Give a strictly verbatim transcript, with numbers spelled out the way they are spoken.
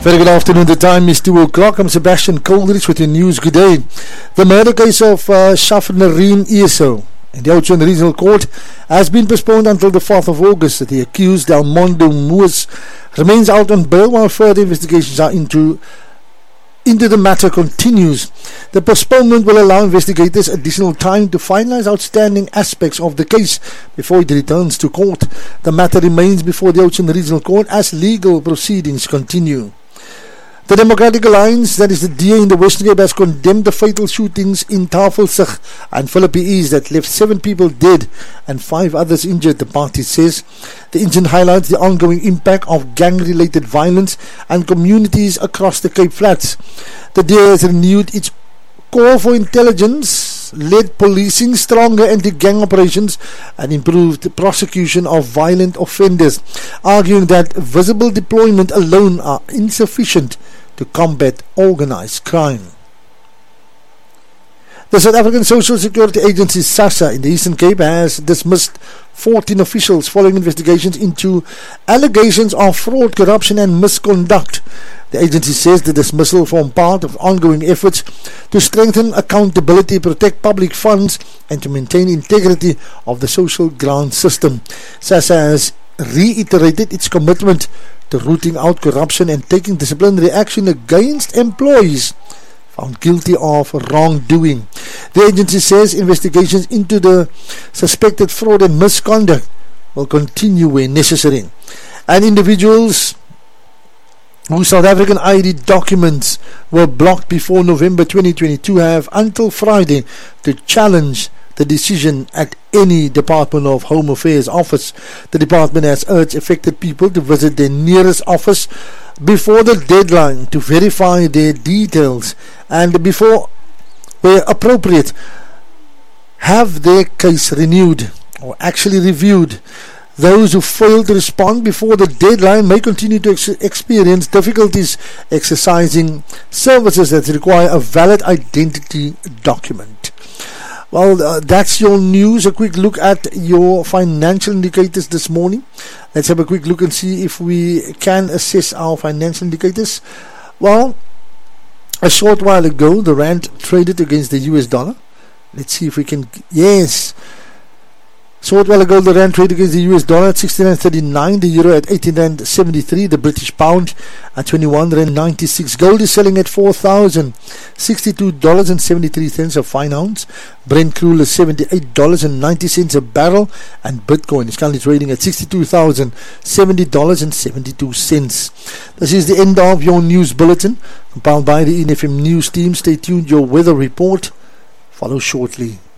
Very good afternoon. The time is two o'clock. I'm Sebastian Coldridge with your news. Good day. The murder case of uh, Shafnarine Eso in the Oudtshoorn Regional Court has been postponed until the fourth of August. The accused, Delmondo Moos, remains out on bail while further investigations are into into the matter continues. The postponement will allow investigators additional time to finalize outstanding aspects of the case before it returns to court. The matter remains before the Oudtshoorn Regional Court as legal proceedings continue. The Democratic Alliance, that is the D A in the Western Cape, has condemned the fatal shootings in Tafelsig and Philippi East that left seven people dead and five others injured, the party says. The incident highlights the ongoing impact of gang-related violence and communities across the Cape Flats. The D A has renewed its call for intelligence-led policing, stronger anti-gang operations and improved prosecution of violent offenders, arguing that visible deployment alone are insufficient to combat organised crime. The South African Social Security Agency SASSA in the Eastern Cape has dismissed fourteen officials following investigations into allegations of fraud, corruption and misconduct. The agency says the dismissal forms part of ongoing efforts to strengthen accountability, protect public funds and to maintain integrity of the social grant system. SASSA has reiterated its commitment to rooting out corruption and taking disciplinary action against employees found guilty of wrongdoing. The agency says investigations into the suspected fraud and misconduct will continue where necessary. And individuals whose South African I D documents were blocked before November twenty twenty-two have until Friday to challenge the decision at any Department of Home Affairs office. The department has urged affected people to visit their nearest office before the deadline to verify their details and before, where appropriate, have their case renewed or actually reviewed. Those who fail to respond before the deadline may continue to ex- experience difficulties exercising services that require a valid identity document. Well, uh, that's your news. A quick look at your financial indicators this morning. Let's have a quick look and see if we can assess our financial indicators. Well, a short while ago, the rand traded against the U S dollar. Let's see if we can... Yes. Short while ago, the rand traded against the U S dollar at sixty-nine thirty-nine, the euro at eighteen seventy-three, the British pound at twenty-one ninety-six. Gold is selling at four thousand sixty-two dollars and seventy-three cents a fine ounce. Brent crude is seventy-eight dollars and ninety cents a barrel, and Bitcoin is currently trading at sixty-two thousand seventy dollars and seventy-two cents. This is the end of your news bulletin, compiled by the N F M News team. Stay tuned, your weather report follows shortly.